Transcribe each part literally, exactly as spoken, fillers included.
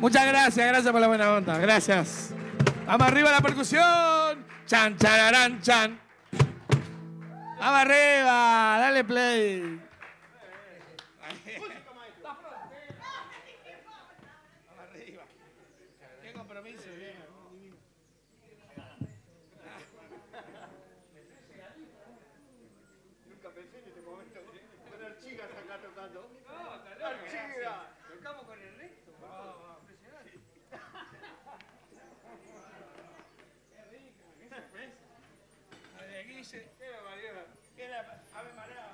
Muchas gracias, gracias por la buena onda. Gracias. Vamos arriba la percusión. Chan, chararán, chan. Vamos arriba, dale play. Vamos arriba. Qué compromiso, viejo. Nunca pensé en este momento poner chicas acá tocando. No, Archiga. Tocamos con el resto. Vamos, impresionante. Qué rico, qué sorpresa. María Guille. Qué María. Qué la Ave María.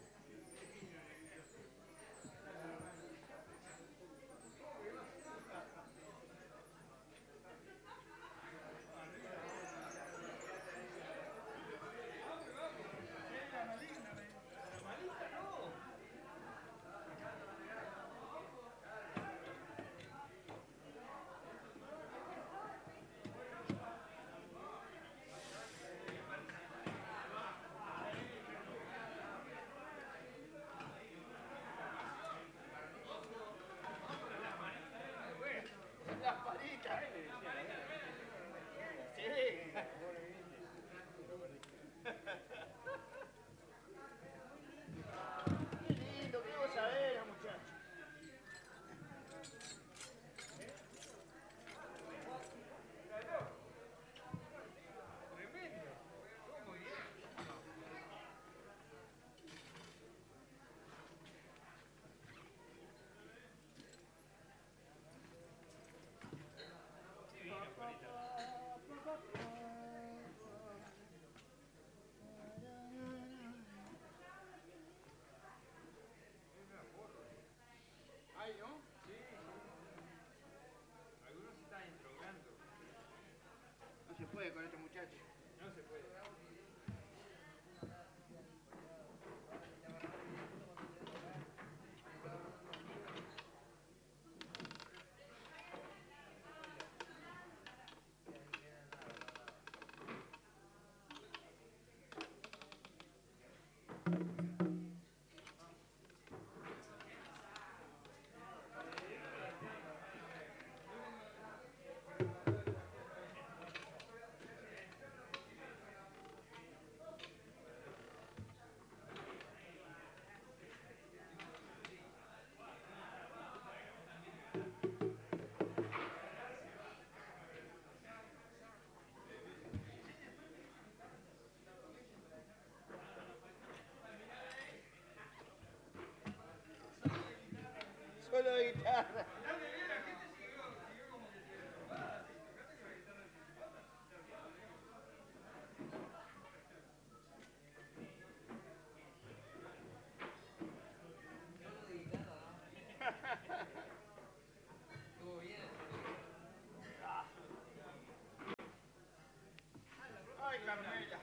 No se puede con este muchacho. No se puede. Solo guitarra. Ay, Carmela.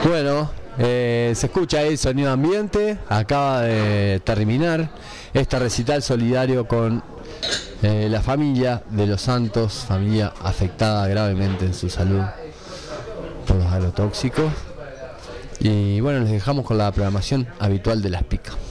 Bueno, eh, se escucha ahí el sonido ambiente. Acaba de terminar este recital solidario con eh, la familia de los Santos, familia afectada gravemente en su salud por los agrotóxicos. Y bueno, les dejamos con la programación habitual de Las Picas.